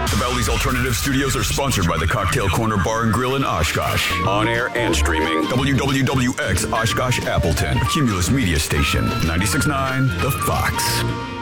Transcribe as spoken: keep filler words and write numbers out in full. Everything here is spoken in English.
The Valley's Alternative Studios are sponsored by the Cocktail Corner Bar and Grill in Oshkosh. On air and streaming, W W W X Oshkosh Appleton, a Cumulus Media Station, ninety-six point nine The Fox.